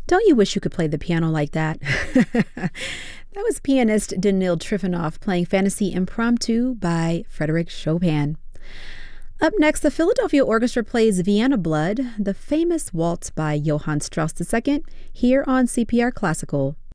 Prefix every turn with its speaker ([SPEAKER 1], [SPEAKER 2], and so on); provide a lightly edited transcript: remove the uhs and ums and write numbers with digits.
[SPEAKER 1] Don't you wish you could play the piano like that? That was pianist Danil Trifonov playing Fantasy Impromptu by Frédéric Chopin. Up next, the Philadelphia Orchestra plays Vienna Blood, the famous waltz by Johann Strauss II, here on CPR Classical.